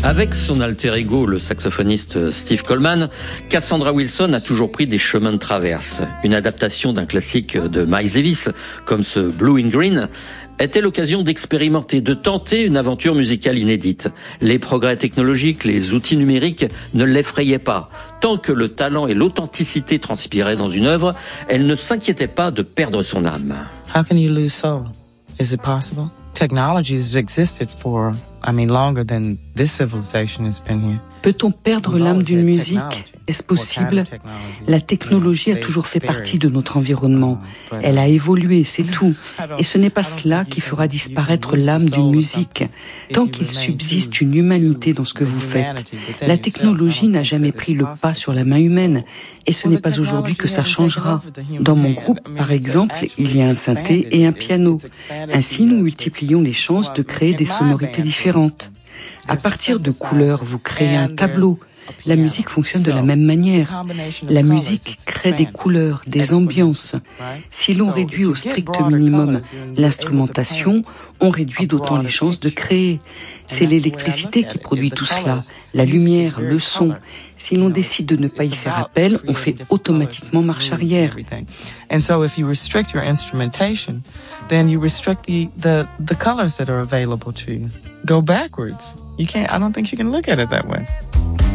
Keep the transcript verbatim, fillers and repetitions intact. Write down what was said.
Avec son alter ego, le saxophoniste Steve Coleman, Cassandra Wilson a toujours pris des chemins de traverse. Une adaptation d'un classique de Miles Davis, comme ce Blue in Green, était l'occasion d'expérimenter, de tenter une aventure musicale inédite. Les progrès technologiques, les outils numériques ne l'effrayaient pas. Tant que le talent et l'authenticité transpiraient dans une œuvre, elle ne s'inquiétait pas de perdre son âme. How can you lose soul? Is it possible? Technology has existed for, I mean, longer than this civilization has been here. Peut-on perdre l'âme d'une musique? Est-ce possible? La technologie a toujours fait partie de notre environnement. Elle a évolué, c'est tout. Et ce n'est pas cela qui fera disparaître l'âme d'une musique. Tant qu'il subsiste une humanité dans ce que vous faites, la technologie n'a jamais pris le pas sur la main humaine. Et ce n'est pas aujourd'hui que ça changera. Dans mon groupe, par exemple, il y a un synthé et un piano. Ainsi, nous multiplions les chances de créer des sonorités différentes. À partir de couleurs, vous créez un tableau. La musique fonctionne de la même manière. La musique crée des couleurs, des ambiances. Si l'on réduit au strict minimum l'instrumentation, on réduit d'autant les chances de créer. C'est l'électricité qui produit tout cela, la lumière, le son. Si l'on décide de ne pas y faire appel, on fait automatiquement marche arrière. And so if you restrict your instrumentation, then you restrict the, the, the colors that are available to you. Go backwards. You can't, I don't think you can look at it that way.